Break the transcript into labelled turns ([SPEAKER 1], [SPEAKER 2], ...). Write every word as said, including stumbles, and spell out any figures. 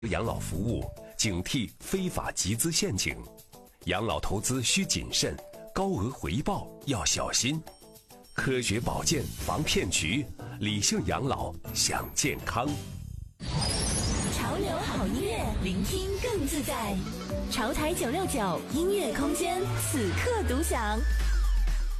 [SPEAKER 1] 养老服务，警惕非法集资陷阱。养老投资需谨慎，高额回报要小心。科学保健防骗局，理性养老享健康。
[SPEAKER 2] 潮流好音乐，聆听更自在。潮台九六九音乐空间，此刻独享。